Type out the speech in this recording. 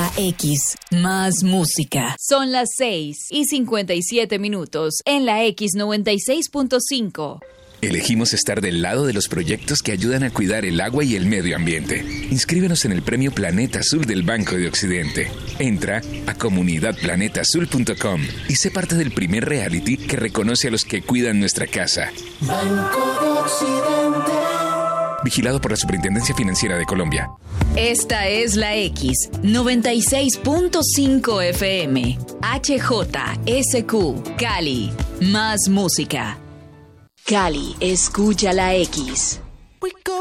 La X, más música. Son las 6:57 en la X96.5. Elegimos estar del lado de los proyectos que ayudan a cuidar el agua y el medio ambiente. Inscríbenos en el Premio Planeta Azul del Banco de Occidente. Entra a comunidadplanetaazul.com y sé parte del primer reality que reconoce a los que cuidan nuestra casa. Banco de Occidente. Vigilado por la Superintendencia Financiera de Colombia. Esta es la X, 96.5 FM. HJSQ, Cali. Más música. Cali, escucha la X.